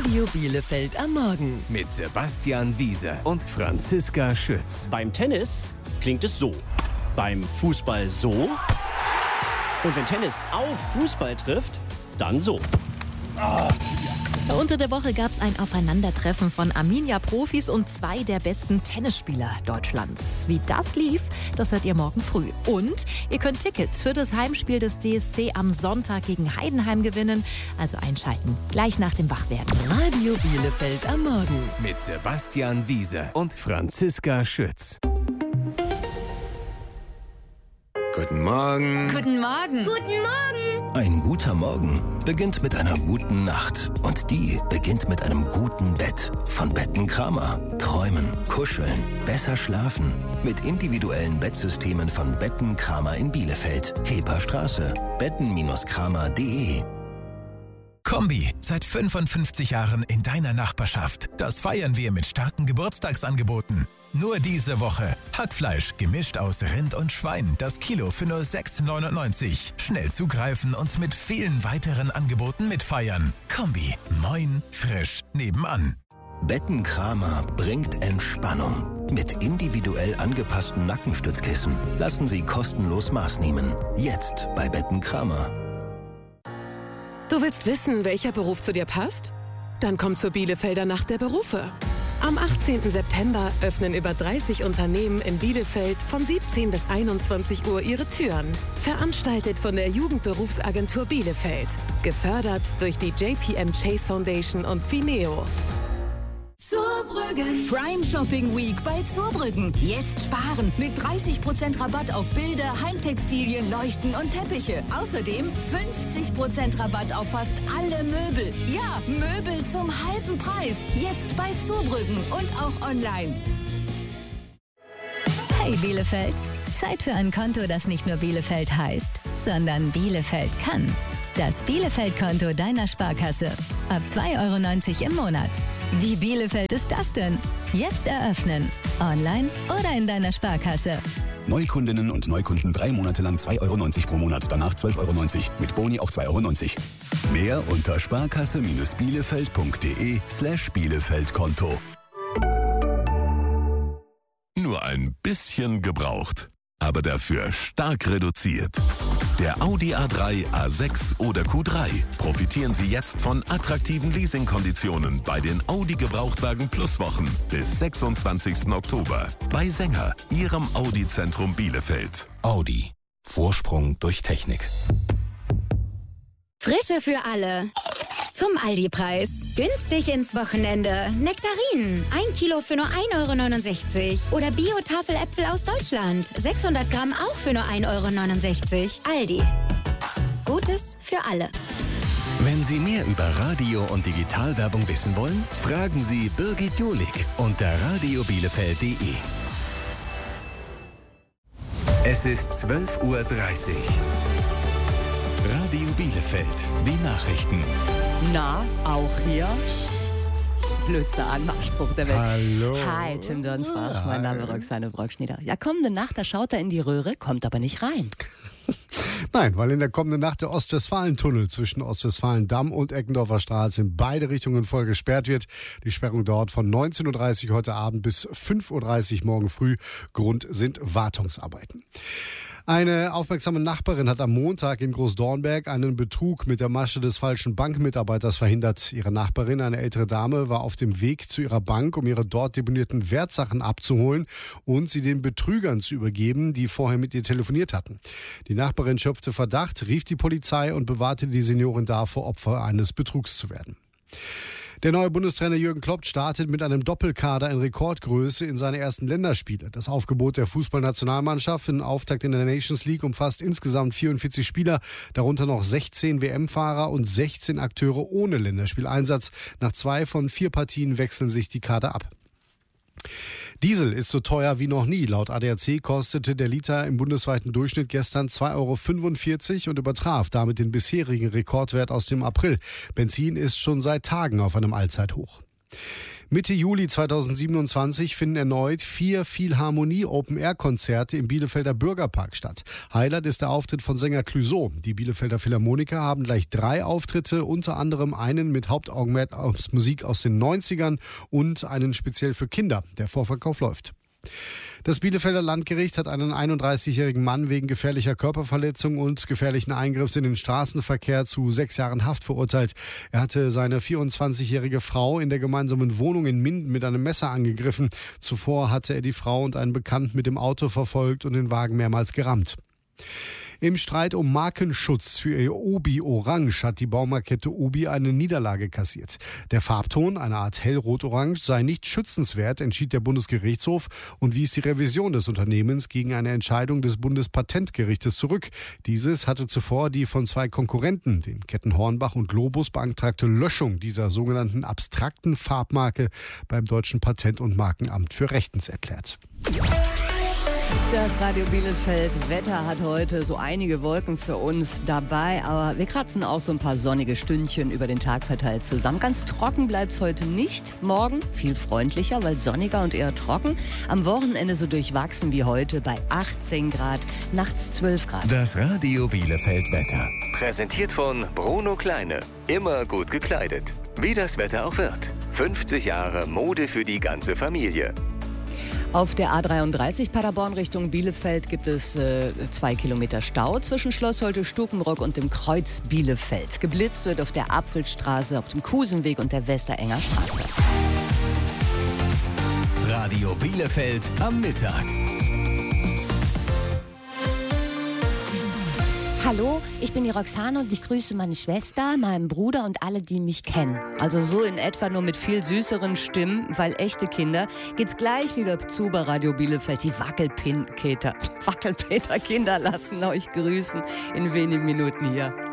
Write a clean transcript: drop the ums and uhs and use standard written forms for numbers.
Radio Bielefeld am Morgen mit Sebastian Wiese und Franziska Schütz. Beim Tennis klingt es so, beim Fußball so und wenn Tennis auf Fußball trifft, dann so. Unter der Woche gab es ein Aufeinandertreffen von Arminia-Profis und 2 der besten Tennisspieler Deutschlands. Wie das lief, das hört ihr morgen früh. Und ihr könnt Tickets für das Heimspiel des DSC am Sonntag gegen Heidenheim gewinnen. Also einschalten, gleich nach dem Wachwerden. Radio Bielefeld am Morgen Mit Sebastian Wiese und Franziska Schütz. Guten Morgen. Guten Morgen. Guten Morgen. Ein guter Morgen beginnt mit einer guten Nacht. Und die beginnt mit einem guten Bett. Von Betten Kramer. Träumen, kuscheln, besser schlafen. Mit individuellen Bettsystemen von Betten Kramer in Bielefeld. Heperstraße. betten-kramer.de. Kombi, seit 55 Jahren in deiner Nachbarschaft. Das feiern wir mit starken Geburtstagsangeboten. Nur diese Woche. Hackfleisch, gemischt aus Rind und Schwein. Das Kilo für nur 6,99. Schnell zugreifen und mit vielen weiteren Angeboten mitfeiern. Kombi, moin, frisch, nebenan. Betten Kramer bringt Entspannung. Mit individuell angepassten Nackenstützkissen lassen Sie kostenlos Maß nehmen. Jetzt bei Betten Kramer. Du willst wissen, welcher Beruf zu dir passt? Dann komm zur Bielefelder Nacht der Berufe. Am 18. September öffnen über 30 Unternehmen in Bielefeld von 17 bis 21 Uhr ihre Türen. Veranstaltet von der Jugendberufsagentur Bielefeld. Gefördert durch die JPM Chase Foundation und Fineo. Zurbrüggen. Prime Shopping Week bei Zurbrüggen. Jetzt sparen mit 30% Rabatt auf Bilder, Heimtextilien, Leuchten und Teppiche. Außerdem 50% Rabatt auf fast alle Möbel. Ja, Möbel zum halben Preis. Jetzt bei Zurbrüggen und auch online. Hey Bielefeld, Zeit für ein Konto, das nicht nur Bielefeld heißt, sondern Bielefeld kann. Das Bielefeld-Konto deiner Sparkasse. Ab 2,90 € im Monat. Wie Bielefeld ist das denn? Jetzt eröffnen. Online oder in deiner Sparkasse. Neukundinnen und Neukunden 3 Monate lang 2,90 € pro Monat, danach 12,90 €. Mit Boni auch 2,90 €. Mehr unter sparkasse-bielefeld.de/Bielefeld-Konto. Nur ein bisschen gebraucht, aber dafür stark reduziert. Der Audi A3, A6 oder Q3. Profitieren Sie jetzt von attraktiven Leasingkonditionen bei den Audi Gebrauchtwagen Plus Wochen bis 26. Oktober. Bei Sänger, Ihrem Audi-Zentrum Bielefeld. Audi. Vorsprung durch Technik. Frische für alle. Zum Aldi-Preis. Günstig ins Wochenende. Nektarinen. 1 Kilo für nur 1,69 € Oder Bio-Tafeläpfel aus Deutschland. 600 Gramm auch für nur 1,69 €. Aldi. Gutes für alle. Wenn Sie mehr über Radio- und Digitalwerbung wissen wollen, fragen Sie Birgit Julig unter radiobielefeld.de. Es ist 12:30 Uhr. Radio Bielefeld, die Nachrichten. Na, auch hier? Blödster Anmachspruch der Welt. Hallo. Hi, Tim Donsbach. Mein Name ist Roxane Brockschnieder. Ja, kommende Nacht, da schaut er in die Röhre, kommt aber nicht rein. Nein, weil in der kommenden Nacht der Ostwestfalen-Tunnel zwischen Ostwestfalen-Damm und Eckendorfer Straße in beide Richtungen voll gesperrt wird. Die Sperrung dauert von 19:30 Uhr heute Abend bis 5:30 Uhr morgen früh. Grund sind Wartungsarbeiten. Eine aufmerksame Nachbarin hat am Montag in Großdornberg einen Betrug mit der Masche des falschen Bankmitarbeiters verhindert. Ihre Nachbarin, eine ältere Dame, war auf dem Weg zu ihrer Bank, um ihre dort deponierten Wertsachen abzuholen und sie den Betrügern zu übergeben, die vorher mit ihr telefoniert hatten. Die Nachbarin schöpfte Verdacht, rief die Polizei und bewahrte die Seniorin davor, Opfer eines Betrugs zu werden. Der neue Bundestrainer Jürgen Klopp startet mit einem Doppelkader in Rekordgröße in seine ersten Länderspiele. Das Aufgebot der Fußballnationalmannschaft für den Auftakt in der Nations League umfasst insgesamt 44 Spieler, darunter noch 16 WM-Fahrer und 16 Akteure ohne Länderspieleinsatz. Nach 2 von 4 Partien wechseln sich die Kader ab. Diesel ist so teuer wie noch nie. Laut ADAC kostete der Liter im bundesweiten Durchschnitt gestern 2,45 € und übertraf damit den bisherigen Rekordwert aus dem April. Benzin ist schon seit Tagen auf einem Allzeithoch. Mitte Juli 2027 finden erneut 4 Philharmonie-Open-Air-Konzerte im Bielefelder Bürgerpark statt. Highlight ist der Auftritt von Sänger Clouseau. Die Bielefelder Philharmoniker haben gleich 3 Auftritte, unter anderem einen mit Hauptaugenmerk auf Musik aus den 90ern und einen speziell für Kinder. Der Vorverkauf läuft. Das Bielefelder Landgericht hat einen 31-jährigen Mann wegen gefährlicher Körperverletzung und gefährlichen Eingriffs in den Straßenverkehr zu 6 Jahren Haft verurteilt. Er hatte seine 24-jährige Frau in der gemeinsamen Wohnung in Minden mit einem Messer angegriffen. Zuvor hatte er die Frau und einen Bekannten mit dem Auto verfolgt und den Wagen mehrmals gerammt. Im Streit um Markenschutz für ihr Obi Orange hat die Baumarktkette Obi eine Niederlage kassiert. Der Farbton, eine Art hellrot-orange, sei nicht schützenswert, entschied der Bundesgerichtshof und wies die Revision des Unternehmens gegen eine Entscheidung des Bundespatentgerichtes zurück. Dieses hatte zuvor die von 2 Konkurrenten, den Ketten Hornbach und Globus, beantragte Löschung dieser sogenannten abstrakten Farbmarke beim Deutschen Patent- und Markenamt für rechtens erklärt. Das Radio Bielefeld Wetter hat heute so einige Wolken für uns dabei, aber wir kratzen auch so ein paar sonnige Stündchen über den Tag verteilt zusammen. Ganz trocken bleibt's heute nicht. Morgen viel freundlicher, weil sonniger und eher trocken. Am Wochenende so durchwachsen wie heute bei 18 Grad, nachts 12 Grad. Das Radio Bielefeld Wetter. Präsentiert von Bruno Kleine. Immer gut gekleidet. Wie das Wetter auch wird. 50 Jahre Mode für die ganze Familie. Auf der A33 Paderborn Richtung Bielefeld gibt es 2 Kilometer Stau zwischen Schloss Holte-Stukenbrock und dem Kreuz Bielefeld. Geblitzt wird auf der Apfelstraße, auf dem Kusenweg und der Westerenger Straße. Radio Bielefeld am Mittag. Hallo, ich bin die Roxane und ich grüße meine Schwester, meinen Bruder und alle, die mich kennen. Also so in etwa, nur mit viel süßeren Stimmen, weil echte Kinder geht's gleich wieder zu bei Radio Bielefeld. Die Wackelpeter Kinder lassen euch grüßen in wenigen Minuten hier.